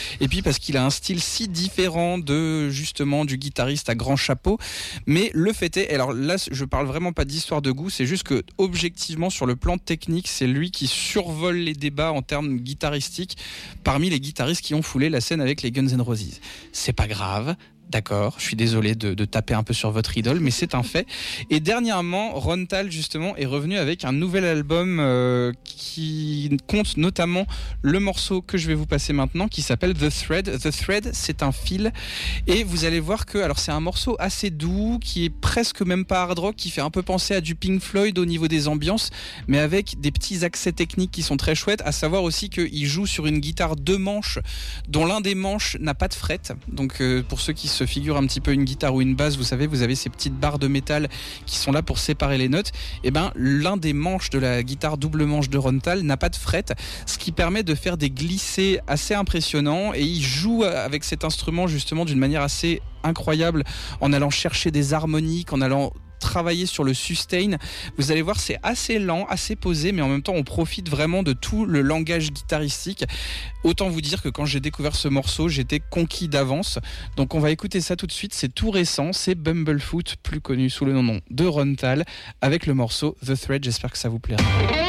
et puis parce qu'il a un style si différent de justement du guitariste à grand chapeau. Mais le fait est, alors là je parle vraiment pas d'histoire de goût, c'est juste que objectivement sur le plan technique, c'est lui qui survole les débats en termes guitaristiques parmi les guitaristes qui ont foulé la scène avec les Guns N' Roses. C'est pas grave. D'accord, je suis désolé de taper un peu sur votre idole, mais c'est un fait. Et dernièrement, Ron Thal, justement, est revenu avec un nouvel album qui compte notamment le morceau que je vais vous passer maintenant, qui s'appelle The Thread. The Thread, c'est un fil. Et vous allez voir que, alors c'est un morceau assez doux, qui est presque même pas hard rock, qui fait un peu penser à du Pink Floyd au niveau des ambiances, mais avec des petits accès techniques qui sont très chouettes, à savoir aussi qu'il joue sur une guitare 2 manches, dont l'un des manches n'a pas de fret. Donc pour ceux qui se figure un petit peu une guitare ou une basse, vous savez, vous avez ces petites barres de métal qui sont là pour séparer les notes. Et ben, l'un des manches de la guitare double manche de Ron Thal n'a pas de fret, ce qui permet de faire des glissés assez impressionnants. Et il joue avec cet instrument justement d'une manière assez incroyable, en allant chercher des harmoniques, en allant travailler sur le sustain. Vous allez voir, c'est assez lent, assez posé, mais en même temps on profite vraiment de tout le langage guitaristique. Autant vous dire que quand j'ai découvert ce morceau, j'étais conquis d'avance. Donc on va écouter ça tout de suite, c'est tout récent, c'est Bumblefoot, plus connu sous le nom de Ron Thal, avec le morceau The Thread. J'espère que ça vous plaira.